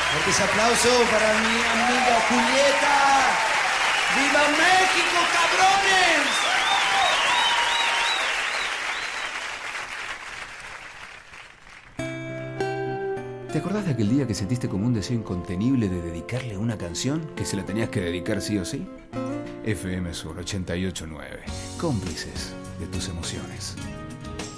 Fuertes aplausos para mi amiga Julieta. ¡Viva México, cabrones! ¿Te acordás de aquel día que sentiste como un deseo incontenible de dedicarle una canción que se la tenías que dedicar sí o sí? FM Sur 88.9, cómplices de tus emociones.